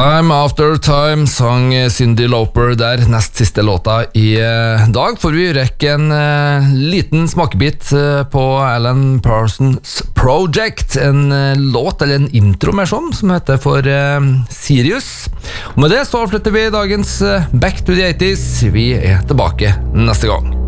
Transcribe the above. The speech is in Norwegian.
Time After Time sang Cyndi Lauper der, nest siste låta i dag. For vi rekke en liten smakebit på Alan Parsons Project, en låt, eller en intro mer sånn, som heter for Sirius. Og med det så avslutter vi dagens Back to the 80s. Vi er tilbake neste gang.